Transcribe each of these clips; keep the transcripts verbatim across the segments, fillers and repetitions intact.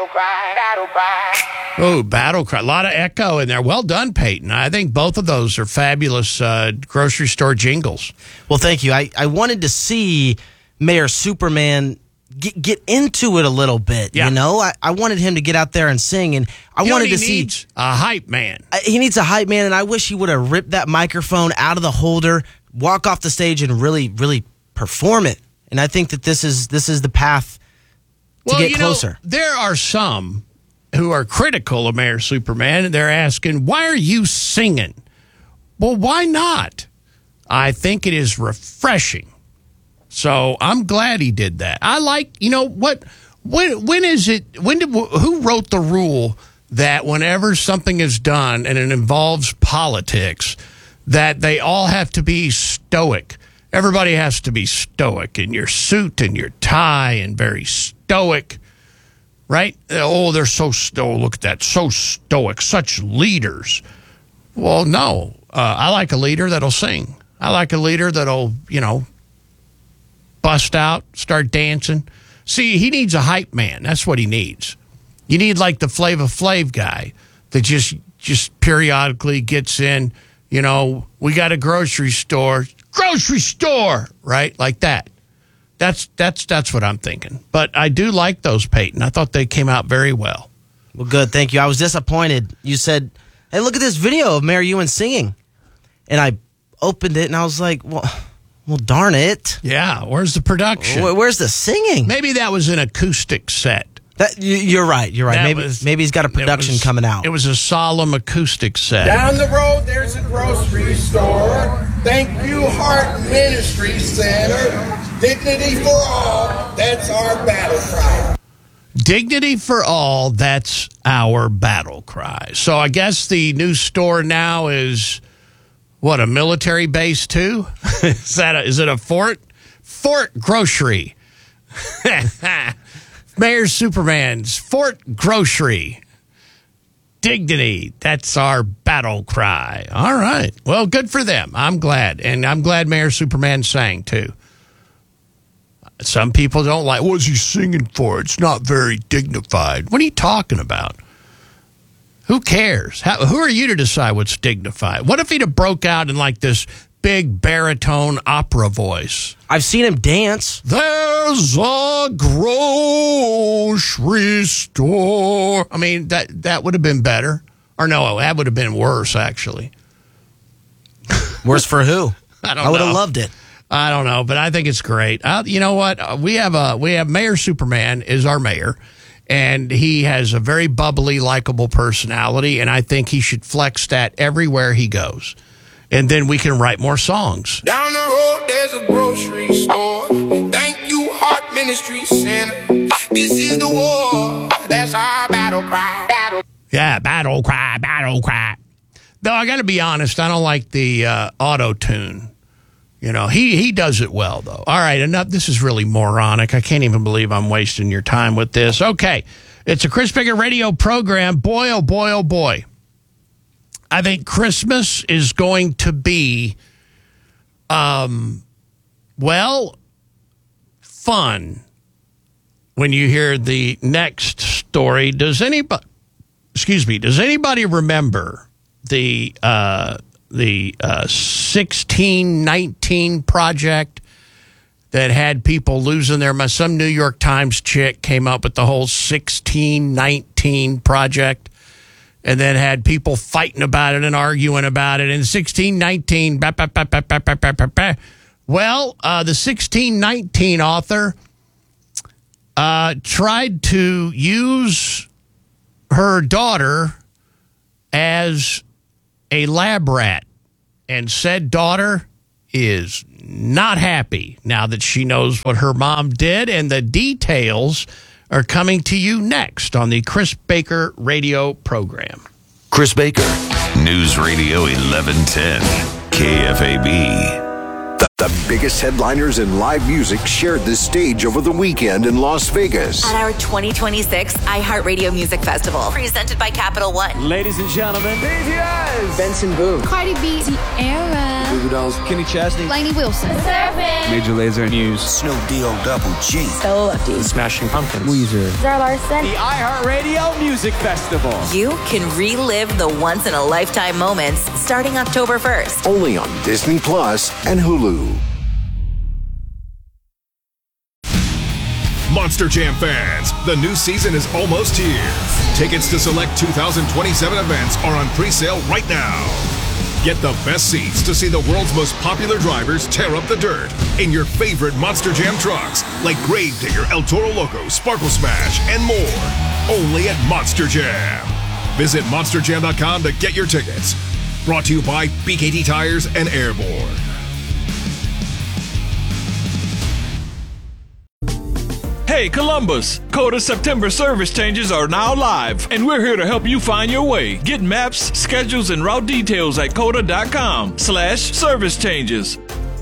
battle cry, battle cry. Oh, battle cry. A lot of echo in there. Well done, Peyton. I think both of those are fabulous uh, grocery store jingles. Well, thank you. I, I wanted to see Mayor Superman get, get into it a little bit, Yeah. you know? I, I wanted him to get out there and sing, and I You know wanted what to he see... needs? A hype man. Uh, He needs a hype man, and I wish he would have ripped that microphone out of the holder, walk off the stage, and really, really perform it. And I think that this is this is the path to well, get you closer. know, there are some who are critical of Mayor Superman, and they're asking, why are you singing? Well, why not? I think it is refreshing. So I'm glad he did that. I like, you know, what, when, when is it, when did, who wrote the rule that whenever something is done and it involves politics, that they all have to be stoic? Everybody has to be stoic in your suit and your tie and very stoic, right? Oh, they're so stoic. Look at that. So stoic. Such leaders. Well, no. Uh, I like a leader that'll sing. I like a leader that'll, you know, bust out, start dancing. See, he needs a hype man. That's what he needs. You need like the Flava Flav guy that just just periodically gets in, you know, we got a grocery store. Grocery store, right? Like that. That's that's that's what I'm thinking. But I do like those, Peyton. I thought they came out very well. Well, good. Thank you. I was disappointed. You said, hey, look at this video of Mayor Ewan singing. And I opened it, and I was like, well, well, darn it. Yeah, where's the production? Where, where's the singing? Maybe that was an acoustic set. That, you, you're right. You're right. That Maybe was- maybe he's got a production it was, coming out. It was a solemn acoustic set. Down the road, there's a grocery store. Thank you, Heart Ministry Center. Dignity for all, that's our battle cry. Dignity for all, that's our battle cry. So I guess the new store now is, what, a military base too? is that a, is it a fort? Fort Grocery. Mayor Superman's Fort Grocery. Dignity, that's our battle cry. All right. Well, good for them. I'm glad. And I'm glad Mayor Superman sang, too. Some people don't like, what's he singing for? It's not very dignified. What are you talking about? Who cares? How, who are you to decide what's dignified? What if he'd have broke out in like this big baritone opera voice? I've seen him dance. There's a grocery store. I mean, that, that would have been better. Or no, that would have been worse, actually. Worse for who? I don't I would know. have loved it. I don't know, but I think it's great. Uh, you know what? Uh, we have a we have Mayor Superman is our mayor, and he has a very bubbly, likable personality, and I think he should flex that everywhere he goes. And then we can write more songs. Down the road, there's a grocery store. Thank you, Heart Ministry Center. This is the war, that's our battle cry. Battle. Yeah, battle cry, battle cry. Though I got to be honest, I don't like the uh, auto tune. You know, he, he does it well, though. All right, enough. This is really moronic. I can't even believe I'm wasting your time with this. Okay, it's a Chris Baker radio program. Boy, oh boy, oh boy. I think Christmas is going to be, um, well, fun when you hear the next story. Does anybody, excuse me, does anybody remember the uh, the uh, sixteen nineteen project that had people losing their mind? Some New York Times chick came up with the whole sixteen nineteen project, and then had people fighting about it and arguing about it. And sixteen nineteen, bah, bah, bah, bah, bah, bah, bah, bah, bah. Well, uh, the sixteen nineteen author uh, tried to use her daughter as a lab rat, and said daughter is not happy now that she knows what her mom did, and the details are coming to you next on the Chris Baker radio program. Chris Baker, News Radio eleven ten, K F A B. The biggest headliners in live music shared the stage over the weekend in Las Vegas. At our twenty twenty-six iHeartRadio Music Festival, presented by Capital One. Ladies and gentlemen, B T S, Benson Boone, Cardi B, Tierra, Goo Goo Dolls, Kenny Chesney, Lainey Wilson, Surfing, Major Lazer, News, Snoop D-O Double G, So Lefty, Smashing Pumpkins, Weezer, Zara Larson. the iHeartRadio Music Festival. You can relive the once-in-a-lifetime moments starting October first. only on Disney Plus and Hulu. Monster Jam fans, the new season is almost here. Tickets to select two thousand twenty-seven events are on pre-sale right now. Get the best seats to see the world's most popular drivers tear up the dirt in your favorite Monster Jam trucks, like Gravedigger, El Toro Loco, Sparkle Smash, and more. Only at Monster Jam. Visit monster jam dot com to get your tickets. Brought to you by B K T Tires and Airborne. Hey Columbus, Coda September service changes are now live, and we're here to help you find your way. Get maps, schedules, and route details at coda dot com slash service changes.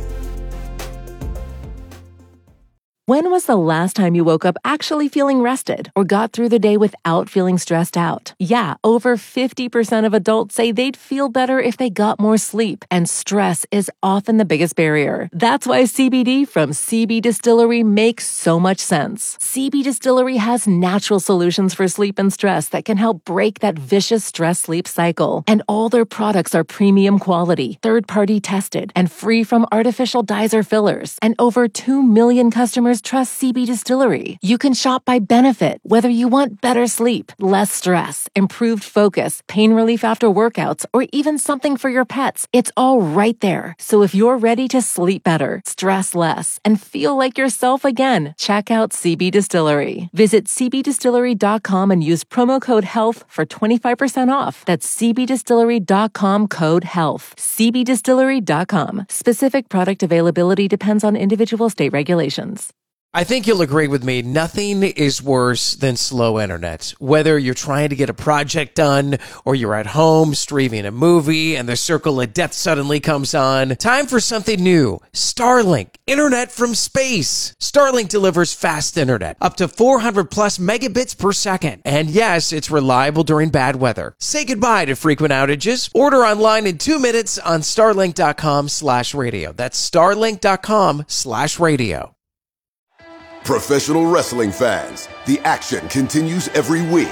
When was the last time you woke up actually feeling rested or got through the day without feeling stressed out? Yeah, over fifty percent of adults say they'd feel better if they got more sleep, and stress is often the biggest barrier. That's why C B D from C B Distillery makes so much sense. C B Distillery has natural solutions for sleep and stress that can help break that vicious stress-sleep cycle. And all their products are premium quality, third-party tested, and free from artificial dyes or fillers. And over two million customers trust C B Distillery. You can shop by benefit, whether you want better sleep, less stress, improved focus, pain relief after workouts, or even something for your pets. It's all right there. So if you're ready to sleep better, stress less, and feel like yourself again, check out C B Distillery. Visit c b distillery dot com and use promo code HEALTH for twenty-five percent off. That's c b distillery dot com code HEALTH. c b distillery dot com. Specific product availability depends on individual state regulations. I think you'll agree with me, nothing is worse than slow internet. Whether you're trying to get a project done or you're at home streaming a movie and the circle of death suddenly comes on, time for something new. Starlink, internet from space. Starlink delivers fast internet, up to four hundred plus megabits per second. And yes, it's reliable during bad weather. Say goodbye to frequent outages. Order online in two minutes on starlink dot com slash radio. That's starlink dot com slash radio. Professional wrestling fans, the action continues every week.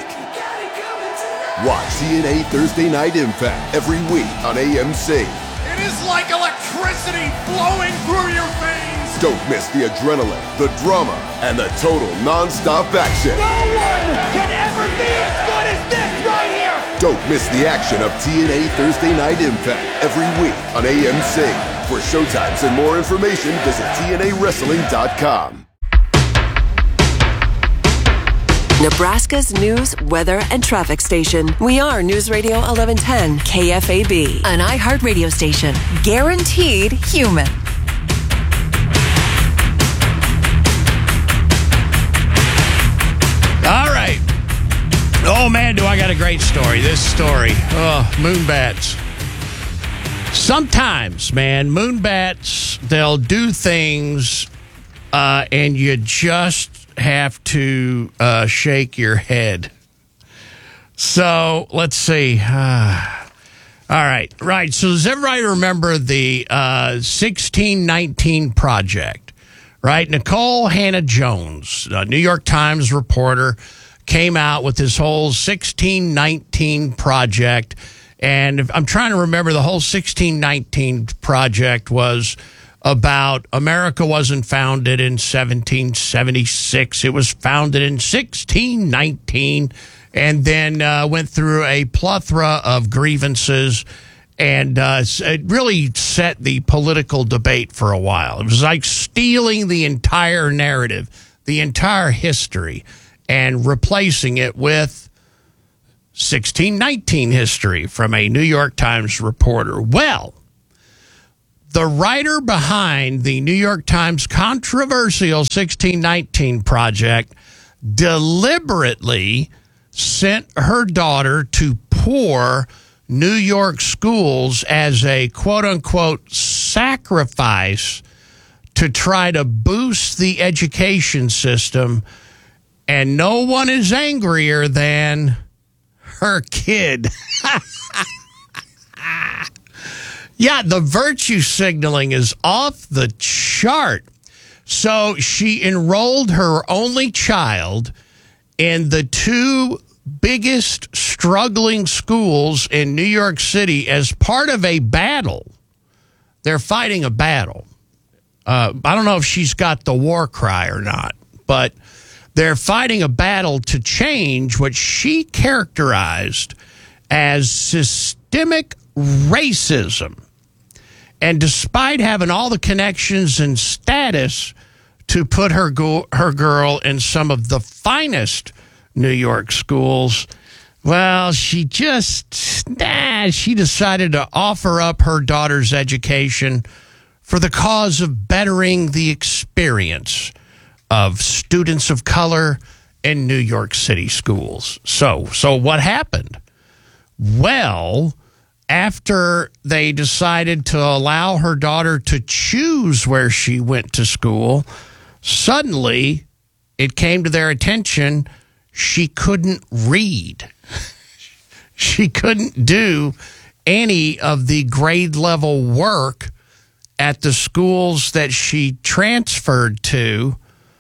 Watch T N A Thursday Night Impact every week on A M C. It is like electricity flowing through your veins. Don't miss the adrenaline, the drama, and the total non-stop action. No one can ever be as good as this right here. Don't miss the action of T N A Thursday Night Impact every week on A M C. For showtimes and more information, visit T N A wrestling dot com. Nebraska's news, weather, and traffic station. We are News Radio eleven ten K F A B, an iHeartRadio station. Guaranteed human. All right. Oh, man, do I got a great story. This story. Oh, moonbats. Sometimes, man, moonbats, they'll do things uh, and you just have to uh, shake your head. So let's see. Uh, all right. Right. So does everybody remember the uh, sixteen nineteen Project? Right. Nicole Hannah-Jones, a New York Times reporter, came out with this whole sixteen nineteen Project. And if, I'm trying to remember, the whole sixteen nineteen Project was about America wasn't founded in seventeen seventy-six. It was founded in sixteen nineteen, and then uh, went through a plethora of grievances, and uh, it really set the political debate for a while. It was like stealing the entire narrative, the entire history, and replacing it with sixteen nineteen history from a New York Times reporter. Well, the writer behind the New York Times controversial sixteen nineteen Project deliberately sent her daughter to poor New York schools as a quote-unquote sacrifice to try to boost the education system, and no one is angrier than her kid. Yeah, the virtue signaling is off the chart. So she enrolled her only child in the two biggest struggling schools in New York City as part of a battle. They're fighting a battle. Uh, I don't know if she's got the war cry or not, but they're fighting a battle to change what she characterized as systemic racism. And despite having all the connections and status to put her go- her girl in some of the finest New York schools, well, she just, nah, she decided to offer up her daughter's education for the cause of bettering the experience of students of color in New York City schools. So, so what happened? Well, after they decided to allow her daughter to choose where she went to school, suddenly it came to their attention she couldn't read. She couldn't do any of the grade level work at the schools that she transferred to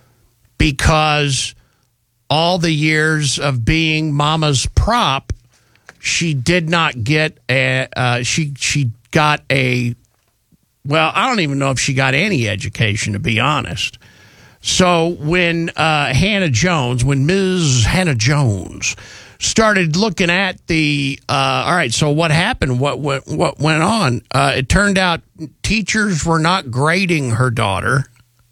because all the years of being mama's prop, she did not get a, uh, she, she got a, well, I don't even know if she got any education, to be honest. So when uh, Hannah Jones, when Miz Hannah Jones started looking at the, uh, all right, so what happened? What what, what went on? Uh, it turned out teachers were not grading her daughter,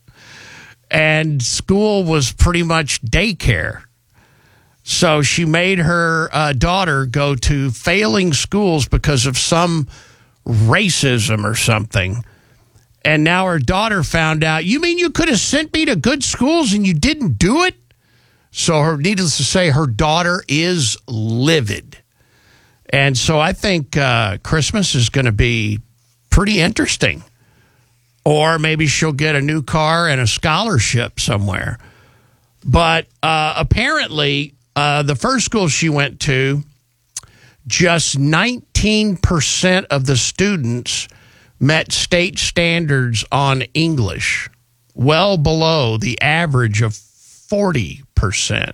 and school was pretty much daycare. So she made her uh, daughter go to failing schools because of some racism or something. And now her daughter found out, you mean you could have sent me to good schools and you didn't do it? So her, needless to say, her daughter is livid. And so I think uh, Christmas is going to be pretty interesting. Or maybe she'll get a new car and a scholarship somewhere. But uh, apparently, uh, the first school she went to, just nineteen percent of the students met state standards on English, well below the average of forty percent.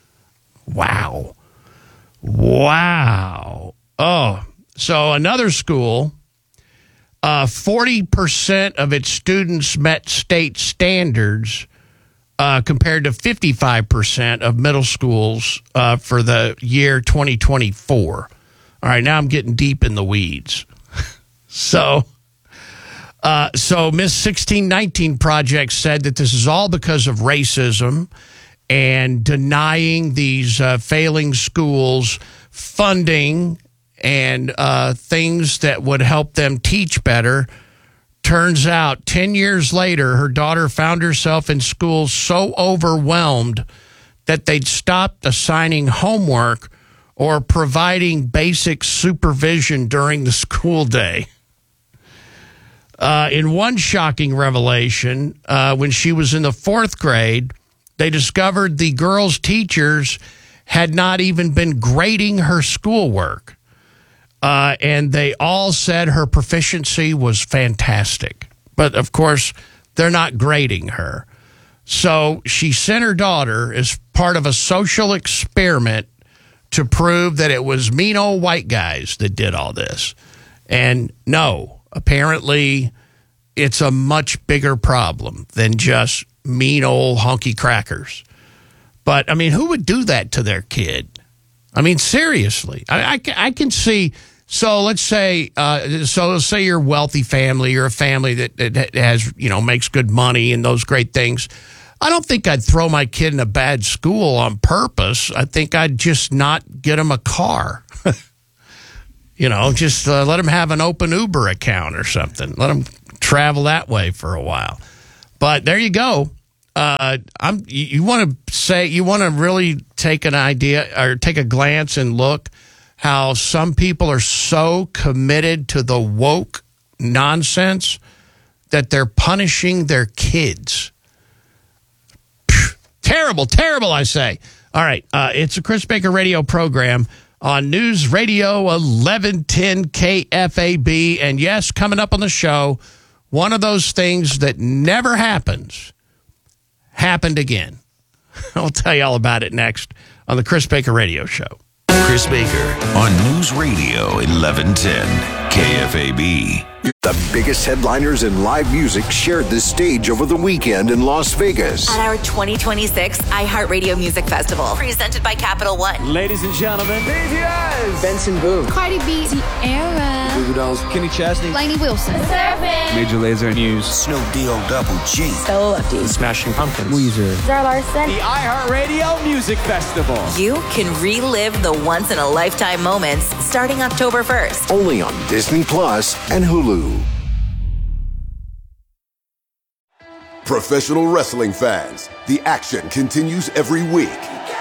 Wow. Wow. Oh, so another school, uh, forty percent of its students met state standards uh, compared to fifty-five percent of middle schools uh, for the year twenty twenty-four. All right, now I'm getting deep in the weeds. so... Uh, so Miss sixteen nineteen Project said that this is all because of racism and denying these uh, failing schools funding and uh, things that would help them teach better. Turns out ten years later, her daughter found herself in schools so overwhelmed that they'd stopped assigning homework or providing basic supervision during the school day. Uh, in one shocking revelation, uh, when she was in the fourth grade, they discovered the girls' teachers had not even been grading her schoolwork. Uh, and they all said her proficiency was fantastic. But, of course, they're not grading her. So she sent her daughter as part of a social experiment to prove that it was mean old white guys that did all this. And no. Apparently, it's a much bigger problem than just mean old honky crackers. But, I mean, who would do that to their kid? I mean, seriously. I, I, I can see, so let's say, uh, so let's say you're a wealthy family, you're a family that, that has, you know, makes good money and those great things. I don't think I'd throw my kid in a bad school on purpose. I think I'd just not get him a car. You know, just uh, let them have an open Uber account or something. Let them travel that way for a while. But there you go. Uh, I'm. You, you want to say you want to really take an idea or take a glance and look how some people are so committed to the woke nonsense that they're punishing their kids. Phew, terrible, terrible, I say. All right, uh, it's a Chris Baker radio program on News Radio eleven ten K F A B. And yes, coming up on the show, one of those things that never happens happened again. I'll tell you all about it next on the Chris Baker Radio Show. Chris Baker on News Radio eleven ten K F A B. The biggest headliners in live music shared the stage over the weekend in Las Vegas. At our twenty twenty-six iHeartRadio Music Festival, presented by Capital One. Ladies and gentlemen, B T S, Benson Boone, Cardi B, Tierra, Goo Goo Dolls, Kenny Chesney, Lainey Wilson, Surfing, Major Lazer News, Snoop D-O Double G, Stella Lefty, Smashing Pumpkins, Weezer, Zara Larson. The iHeartRadio Music Festival. You can relive the once-in-a-lifetime moments starting October first. Only on Disney Plus and Hulu. Professional wrestling fans, the action continues every week.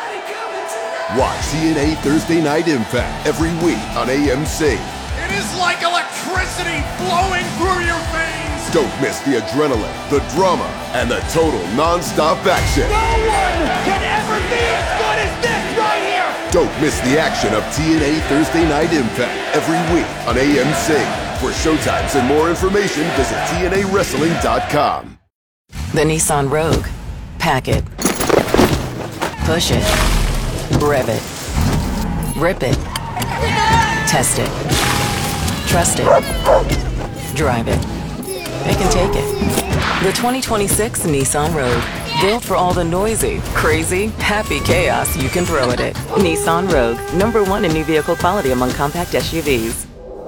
Watch T N A Thursday Night Impact every week on A M C. It is like electricity flowing through your veins. Don't miss the adrenaline, the drama, and the total non-stop action. No one can ever be as good as this right here. Don't miss the action of T N A Thursday Night Impact every week on A M C. For showtimes and more information, visit T N A wrestling dot com. The Nissan Rogue. Pack it. Push it. Rev it. Rip it. Test it. Trust it. Drive it. They can take it. The twenty twenty-six Nissan Rogue. Built for all the noisy, crazy, happy chaos you can throw at it. Nissan Rogue. Number one in new vehicle quality among compact S U Vs.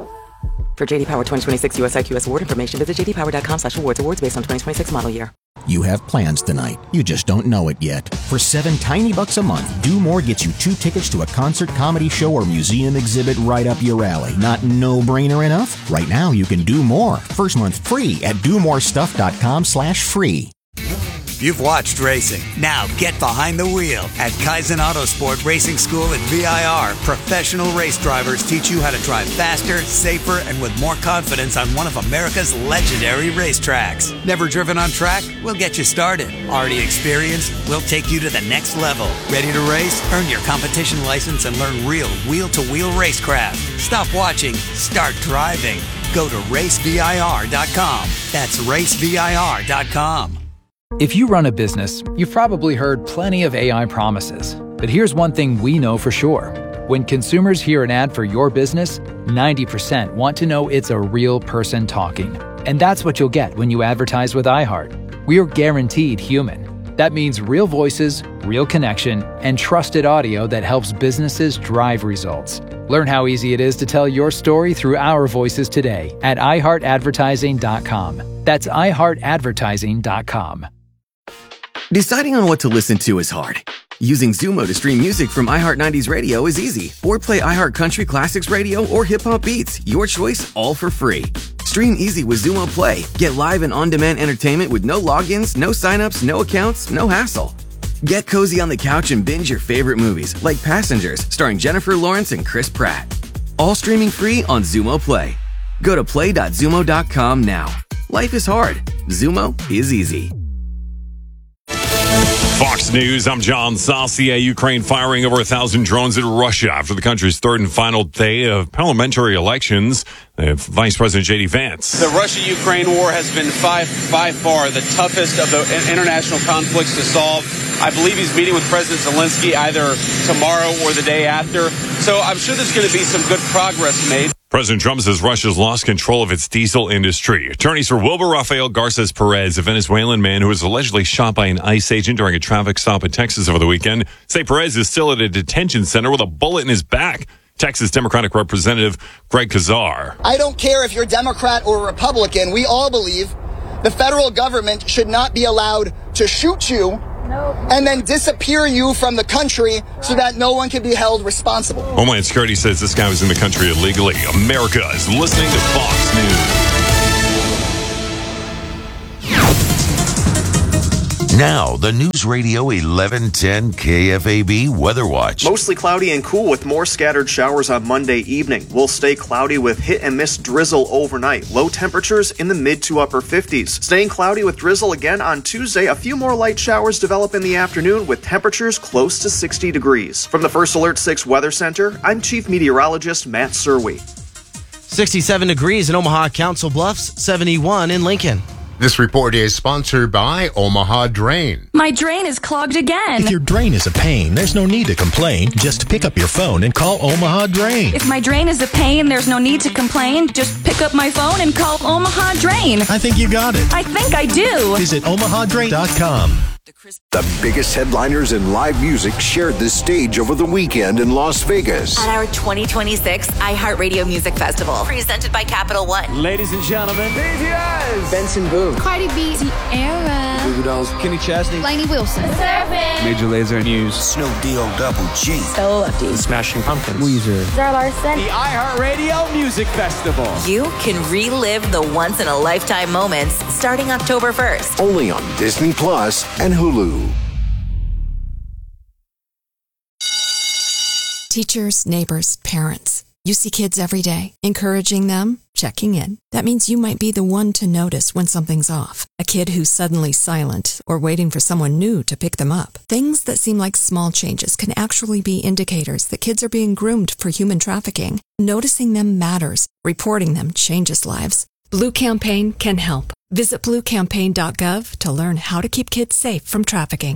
For J D Power twenty twenty-six U S I Q S award information, visit j d power dot com slash awards. Awards based on twenty twenty-six model year. You have plans tonight. You just don't know it yet. For seven tiny bucks a month, Do More gets you two tickets to a concert, comedy show, or museum exhibit right up your alley. Not no-brainer enough? Right now, you can do more. First month free at do more stuff dot com slash free. You've watched racing. Now get behind the wheel. At Kaizen Autosport Racing School at V I R, professional race drivers teach you how to drive faster, safer, and with more confidence on one of America's legendary racetracks. Never driven on track? We'll get you started. Already experienced? We'll take you to the next level. Ready to race? Earn your competition license and learn real wheel-to-wheel racecraft. Stop watching. Start driving. Go to race V I R dot com. That's race V I R dot com. If you run a business, you've probably heard plenty of A I promises. But here's one thing we know for sure. When consumers hear an ad for your business, ninety percent want to know it's a real person talking. And that's what you'll get when you advertise with iHeart. We're guaranteed human. That means real voices, real connection, and trusted audio that helps businesses drive results. Learn how easy it is to tell your story through our voices today at i heart advertising dot com. That's i heart advertising dot com. Deciding on what to listen to is hard. Using Zumo to stream music from iHeart nineties Radio is easy. Or play iHeart Country Classics Radio or Hip Hop Beats. Your choice, all for free. Stream easy with Zumo Play. Get live and on-demand entertainment with no logins, no signups, no accounts, no hassle. Get cozy on the couch and binge your favorite movies, like Passengers, starring Jennifer Lawrence and Chris Pratt. All streaming free on Zumo Play. Go to play dot zumo dot com now. Life is hard. Zumo is easy. Fox News, I'm John Saucier. Ukraine firing over a thousand drones at Russia after the country's third and final day of parliamentary elections. Uh, Vice President J D Vance. The Russia-Ukraine war has been by, by far the toughest of the international conflicts to solve. I believe he's meeting with President Zelensky either tomorrow or the day after. So I'm sure there's going to be some good progress made. President Trump says Russia's lost control of its diesel industry. Attorneys for Wilbur Rafael Garces Perez, a Venezuelan man who was allegedly shot by an ICE agent during a traffic stop in Texas over the weekend, say Perez is still at a detention center with a bullet in his back. Texas Democratic Representative Greg Kazar. I don't care if you're Democrat or Republican. We all believe the federal government should not be allowed to shoot you and then disappear you from the country so that no one can be held responsible. Homeland Security says this guy was in the country illegally. America is listening to Fox News. Now, the News Radio eleven ten K F A B Weather Watch. Mostly cloudy and cool with more scattered showers on Monday evening. We'll stay cloudy with hit and miss drizzle overnight. Low temperatures in the mid to upper fifties. Staying cloudy with drizzle again on Tuesday. A few more light showers develop in the afternoon with temperatures close to sixty degrees. From the First Alert six Weather Center, I'm Chief Meteorologist Matt Serwe. sixty-seven degrees in Omaha Council Bluffs, seventy-one in Lincoln. This report is sponsored by Omaha Drain. My drain is clogged again. If your drain is a pain, there's no need to complain. Just pick up your phone and call Omaha Drain. If my drain is a pain, there's no need to complain. Just pick up my phone and call Omaha Drain. I think you got it. I think I do. Visit omaha drain dot com. The biggest headliners in live music shared the stage over the weekend in Las Vegas. At our twenty twenty-six iHeartRadio Music Festival, presented by Capital One. Ladies and gentlemen, B T S, Benson Boone, Cardi B, Sierra, Goo Dolls, Kenny Chesney, Lainey Wilson, Surfing, Major Lazer News, Snoop D-O Double G, Stella Lefty, Smashing Pumpkins, Weezer, Zara Larson, the iHeartRadio Music Festival. You can relive the once-in-a-lifetime moments starting October first. Only on Disney Plus and Hulu. Teachers, neighbors, parents. You see kids every day, encouraging them, checking in. That means you might be the one to notice when something's off. A kid who's suddenly silent or waiting for someone new to pick them up. Things that seem like small changes can actually be indicators that kids are being groomed for human trafficking. Noticing them matters. Reporting them changes lives. Blue Campaign can help. Visit blue campaign dot gov to learn how to keep kids safe from trafficking.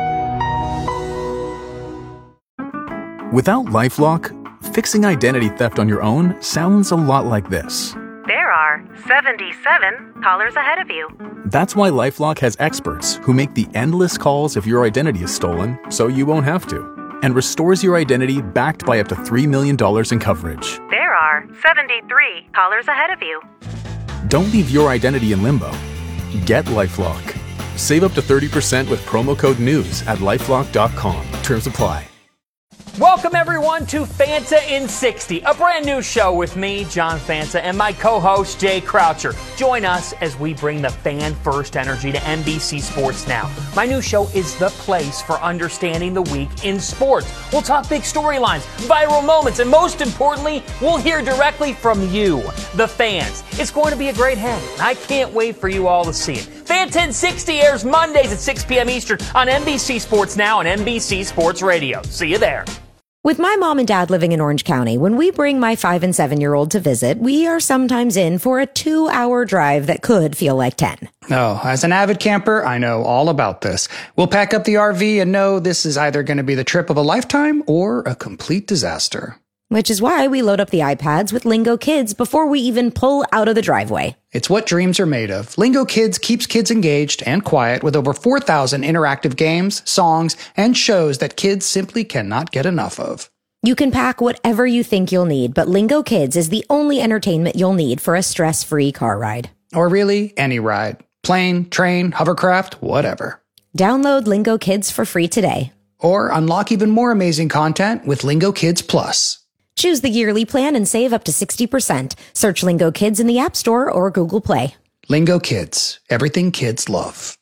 Without LifeLock, fixing identity theft on your own sounds a lot like this. There are seventy-seven callers ahead of you. That's why LifeLock has experts who make the endless calls if your identity is stolen, so you won't have to, and restores your identity backed by up to three million dollars in coverage. There are seventy-three callers ahead of you. Don't leave your identity in limbo. Get LifeLock. Save up to thirty percent with promo code NEWS at lifelock dot com. Terms apply. Welcome, everyone, to Fanta in sixty, a brand new show with me, John Fanta, and my co-host, Jay Croucher. Join us as we bring the fan-first energy to N B C Sports Now. My new show is the place for understanding the week in sports. We'll talk big storylines, viral moments, and most importantly, we'll hear directly from you, the fans. It's going to be a great hang, and I can't wait for you all to see it. Fanta in sixty airs Mondays at six p.m. Eastern on N B C Sports Now and N B C Sports Radio. See you there. With my mom and dad living in Orange County, when we bring my five and seven-year-old to visit, we are sometimes in for a two-hour drive that could feel like ten. Oh, as an avid camper, I know all about this. We'll pack up the R V and know this is either going to be the trip of a lifetime or a complete disaster. Which is why we load up the iPads with Lingo Kids before we even pull out of the driveway. It's what dreams are made of. Lingo Kids keeps kids engaged and quiet with over four thousand interactive games, songs, and shows that kids simply cannot get enough of. You can pack whatever you think you'll need, but Lingo Kids is the only entertainment you'll need for a stress-free car ride. Or really, any ride. Plane, train, hovercraft, whatever. Download Lingo Kids for free today. Or unlock even more amazing content with Lingo Kids Plus. Choose the yearly plan and save up to sixty percent. Search Lingo Kids in the App Store or Google Play. Lingo Kids. Everything kids love.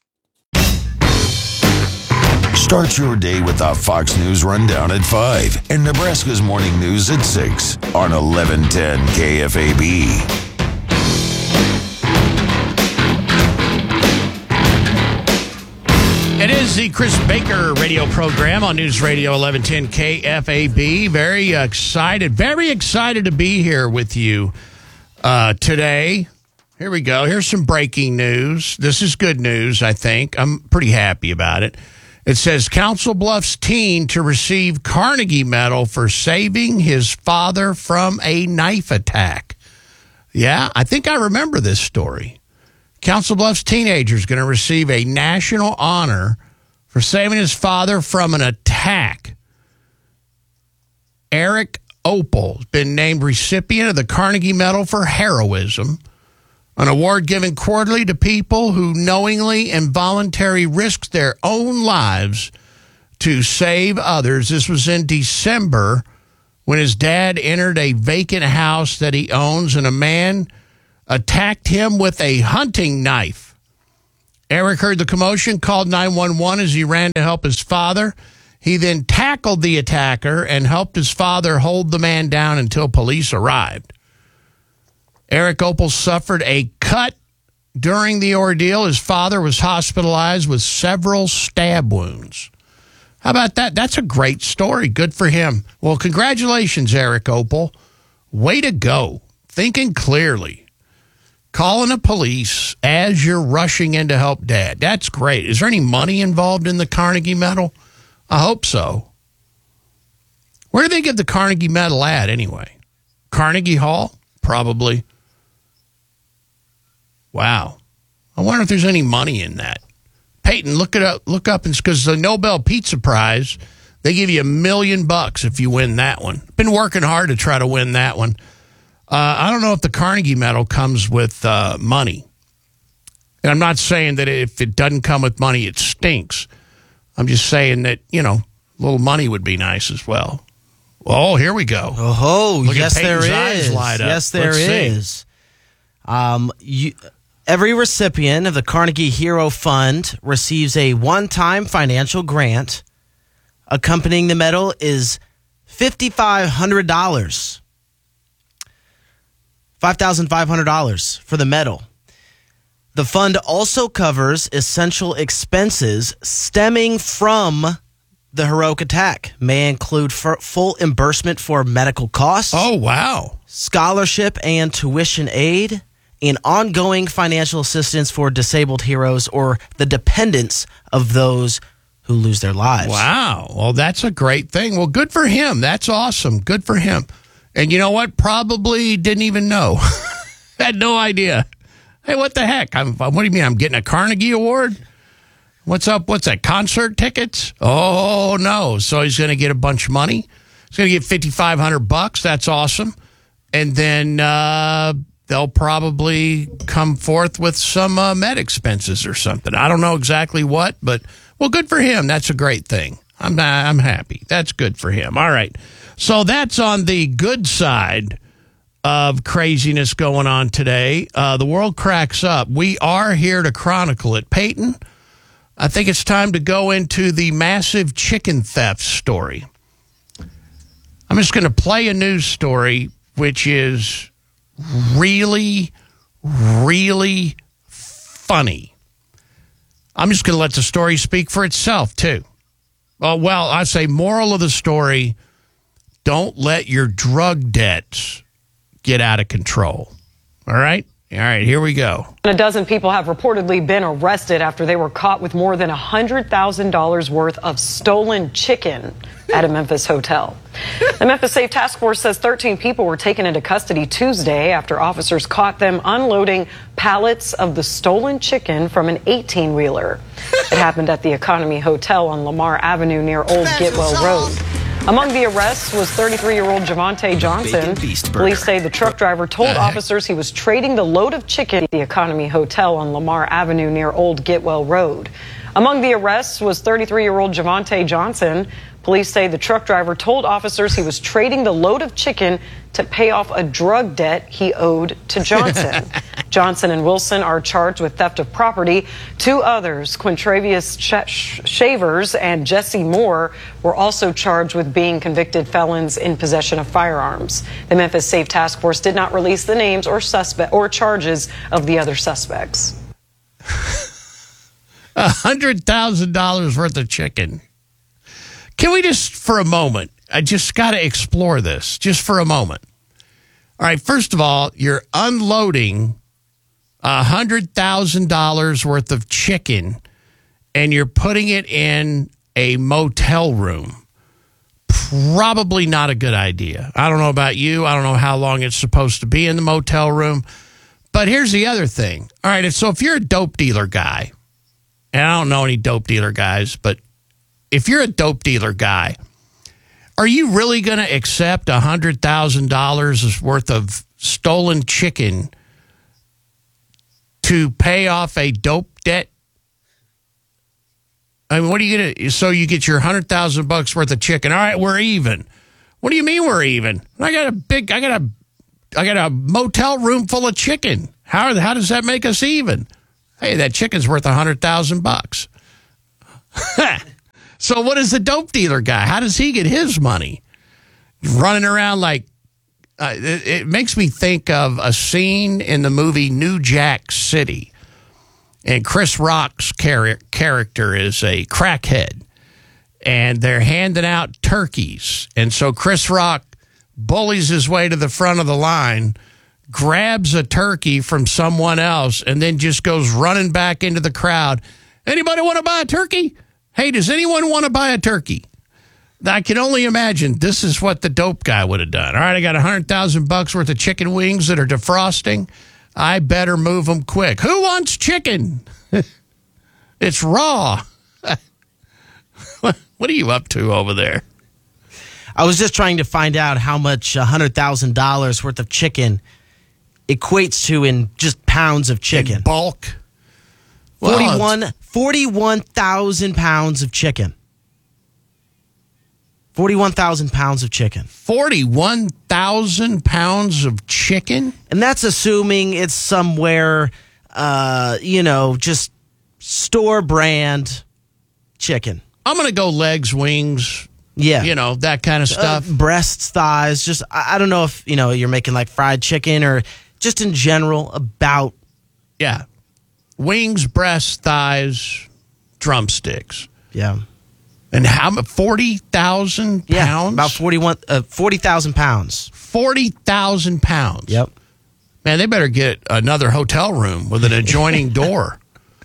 Start your day with the Fox News Rundown at five and Nebraska's Morning News at six on eleven ten K F A B. It is the Chris Baker radio program on News Radio eleven ten K F A B. Very excited, very excited to be here with you uh, today. Here we go. Here's some breaking news. This is good news, I think. I'm pretty happy about it. It says Council Bluffs teen to receive Carnegie Medal for saving his father from a knife attack. Yeah, I think I remember this story. Council Bluffs teenager is going to receive a national honor for saving his father from an attack. Eric Opel has been named recipient of the Carnegie Medal for heroism, an award given quarterly to people who knowingly and voluntarily risked their own lives to save others. This was in December when his dad entered a vacant house that he owns, and a man attacked him with a hunting knife. Eric heard the commotion, called nine one one as he ran to help his father. He then tackled the attacker and helped his father hold the man down until police arrived. Eric Opel suffered a cut during the ordeal. His father was hospitalized with several stab wounds. How about that? That's a great story. Good for him. Well, congratulations, Eric Opel. Way to go. Thinking clearly. Calling the police as you're rushing in to help Dad. That's great. Is there any money involved in the Carnegie Medal? I hope so. Where do they get the Carnegie Medal at anyway? Carnegie Hall? Probably. Wow. I wonder if there's any money in that. Peyton, look it up. Look up, because the Nobel Pizza Prize, they give you a million bucks if you win that one. Been working hard to try to win that one. Uh, I don't know if the Carnegie Medal comes with uh, money. And I'm not saying that if it doesn't come with money, it stinks. I'm just saying that, you know, a little money would be nice as well. Oh, here we go. Oh, Look yes, at there Peyton's eyes is. light up. Yes, there Let's see. is. Um, you, every recipient of the Carnegie Hero Fund receives a one-time financial grant. Accompanying the medal is five thousand five hundred dollars. five thousand five hundred dollars for the medal. The fund also covers essential expenses stemming from the heroic attack. May include f- full reimbursement for medical costs. Oh, wow. Scholarship and tuition aid, and ongoing financial assistance for disabled heroes or the dependents of those who lose their lives. Wow. Well, that's a great thing. Well, good for him. That's awesome. Good for him. And you know what? Probably didn't even know. Had no idea. Hey, what the heck? I'm, what do you mean? I'm getting a Carnegie Award? What's up? What's that? Concert tickets? Oh, no. So he's going to get a bunch of money. He's going to get fifty-five hundred bucks. That's awesome. And then uh, they'll probably come forth with some uh, med expenses or something. I don't know exactly what, but, well, good for him. That's a great thing. I'm I'm happy. That's good for him. All right. So that's on the good side of craziness going on today. Uh, the world cracks up. We are here to chronicle it. Peyton, I think it's time to go into the massive chicken theft story. I'm just going to play a news story which is really, really funny. I'm just going to let the story speak for itself, too. Uh, well, I say moral of the story, don't let your drug debts get out of control. All right? All right, here we go. A dozen people have reportedly been arrested after they were caught with more than one hundred thousand dollars worth of stolen chicken at a Memphis hotel. The Memphis Safe Task Force says thirteen people were taken into custody Tuesday after officers caught them unloading pallets of the stolen chicken from an eighteen-wheeler. It happened at the Economy Hotel on Lamar Avenue near Old Getwell Road. Among the arrests was thirty-three-year-old Javante Johnson. Police say the truck driver told officers he was trading the load of chicken at the Economy Hotel on Lamar Avenue near Old Getwell Road. Among the arrests was thirty-three-year-old Javante Johnson. Police say the truck driver told officers he was trading the load of chicken to pay off a drug debt he owed to Johnson. Johnson and Wilson are charged with theft of property. Two others, Quintravious Sh- Shavers and Jesse Moore, were also charged with being convicted felons in possession of firearms. The Memphis Safe Task Force did not release the names or suspect or charges of the other suspects. one hundred thousand dollars worth of chicken. Can we just, for a moment, I just got to explore this, just for a moment. All right, first of all, you're unloading one hundred thousand dollars worth of chicken, and you're putting it in a motel room. Probably not a good idea. I don't know about you. I don't know how long it's supposed to be in the motel room. But here's the other thing. All right, so if you're a dope dealer guy, and I don't know any dope dealer guys, but if you're a dope dealer guy, are you really going to accept one hundred thousand dollars worth of stolen chicken to pay off a dope debt? I mean, what are you going to, so you get your one hundred thousand bucks worth of chicken. All right, we're even. What do you mean we're even? I got a big, I got a, I got a motel room full of chicken. How, how does that make us even? Hey, that chicken's worth a hundred thousand bucks. So what is the dope dealer guy? How does he get his money? Running around like, uh, it, it makes me think of a scene in the movie New Jack City. And Chris Rock's char- character is a crackhead. And they're handing out turkeys. And so Chris Rock bullies his way to the front of the line, grabs a turkey from someone else, and then just goes running back into the crowd. Anybody want to buy a turkey? Hey, does anyone want to buy a turkey? I can only imagine this is what the dope guy would have done. All right, I got one hundred thousand bucks worth of chicken wings that are defrosting. I better move them quick. Who wants chicken? It's raw. What are you up to over there? I was just trying to find out how much one hundred thousand dollars worth of chicken equates to in just pounds of chicken. In bulk? Well, forty-one thousand pounds of chicken. forty-one thousand pounds of chicken. forty-one thousand pounds of chicken? And that's assuming it's somewhere, uh, you know, just store brand chicken. I'm going to go legs, wings, yeah, you know, that kind of stuff. Uh, breasts, thighs, just, I, I don't know if, you know, you're making like fried chicken or just in general about. Yeah. Wings, breasts, thighs, drumsticks. Yeah. And how much? forty thousand pounds? Yeah, about forty-one, uh, forty thousand pounds. forty thousand pounds. Yep. Man, they better get another hotel room with an adjoining door.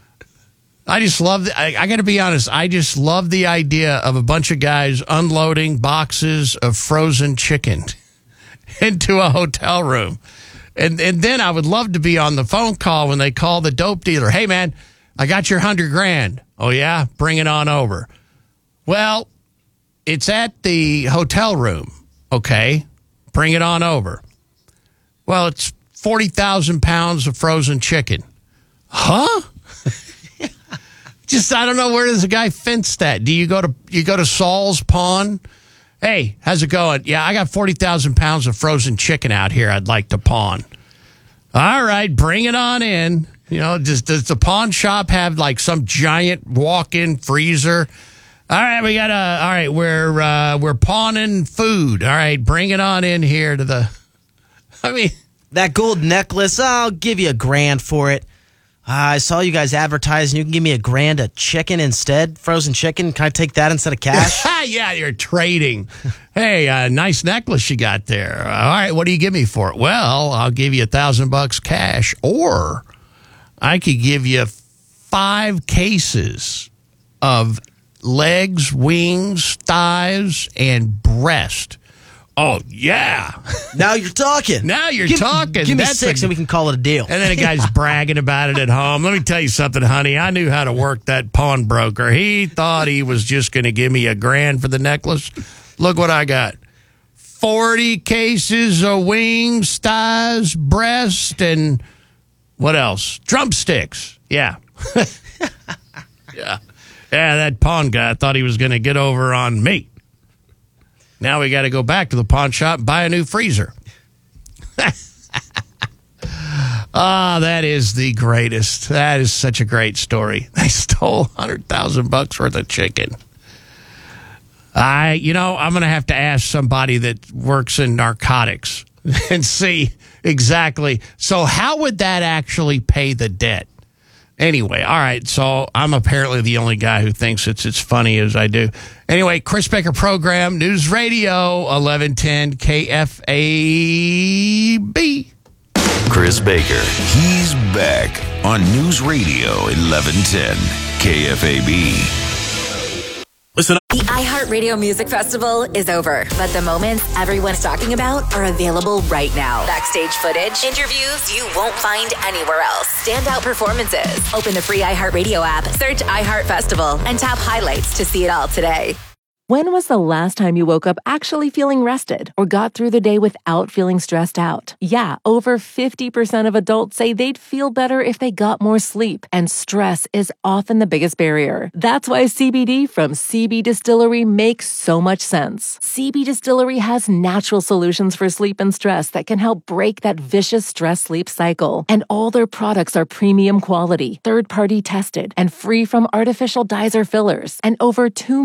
I just love, the, I, I got to be honest, I just love the idea of a bunch of guys unloading boxes of frozen chicken into a hotel room. And and then I would love to be on the phone call when they call the dope dealer. Hey, man, I got your hundred grand. Oh, yeah? Bring it on over. Well, it's at the hotel room. Okay. Bring it on over. Well, it's forty thousand pounds of frozen chicken. Huh? Just, I don't know, where does the guy fence that? Do you go to you go to Saul's Pawn? Hey, how's it going? Yeah, I got forty thousand pounds of frozen chicken out here I'd like to pawn. All right, bring it on in. You know, does, does the pawn shop have like some giant walk-in freezer? All right, we got a, all right, we're, uh, we're pawning food. All right, bring it on in here to the, I mean. That gold necklace, I'll give you a grand for it. Uh, I saw you guys advertising. You can give me a grand of chicken instead, frozen chicken. Can I take that instead of cash? Yeah, you're trading. Hey, uh, nice necklace you got there. All right, what do you give me for it? Well, I'll give you a thousand bucks cash, or I could give you five cases of legs, wings, thighs, and breast. Oh, yeah. Now you're talking. Now you're give, talking. Give me That's six a, and we can call it a deal. And then a guy's bragging about it at home. Let me tell you something, honey. I knew how to work that pawnbroker. He thought he was just going to give me a grand for the necklace. Look what I got. forty cases of wings, thighs, breast, and what else? Drumsticks. Yeah. Yeah. Yeah, that pawn guy thought he was going to get over on me. Now we got to go back to the pawn shop and buy a new freezer. Ah, oh, that is the greatest. That is such a great story. They stole one hundred thousand bucks worth of chicken. I, you know, I'm going to have to ask somebody that works in narcotics and see exactly. So how would that actually pay the debt? Anyway, all right, so I'm apparently the only guy who thinks it's as funny as I do. Anyway, Chris Baker program, News Radio, eleven ten K F A B. Chris Baker, he's back on News Radio, eleven ten K F A B. Listen up. The iHeartRadio Music Festival is over, but the moments everyone's talking about are available right now. Backstage footage, interviews you won't find anywhere else, standout performances. Open the free iHeartRadio app, search iHeart Festival, and tap highlights to see it all today. When was the last time you woke up actually feeling rested or got through the day without feeling stressed out? Yeah, over fifty percent of adults say they'd feel better if they got more sleep, and stress is often the biggest barrier. That's why C B D from C B Distillery makes so much sense. C B Distillery has natural solutions for sleep and stress that can help break that vicious stress-sleep cycle. And all their products are premium quality, third-party tested, and free from artificial dyes or fillers. And over two